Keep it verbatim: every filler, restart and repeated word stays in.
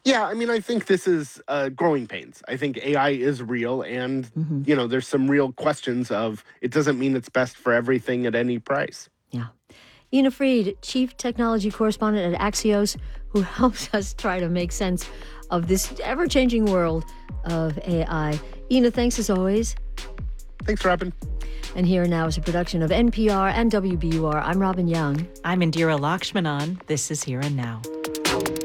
Yeah, I mean, I think this is uh, growing pains. I think A I is real, and Hmm. you know, there's some real questions of it doesn't mean it's best for everything at any price. Yeah. Ina Fried, Chief Technology Correspondent at Axios, who helps us try to make sense of this ever changing world of A I. Ina, thanks as always. Thanks, Robin. And Here Now is a production of N P R and W B U R. I'm Robin Young. I'm Indira Lakshmanan. This is Here and Now.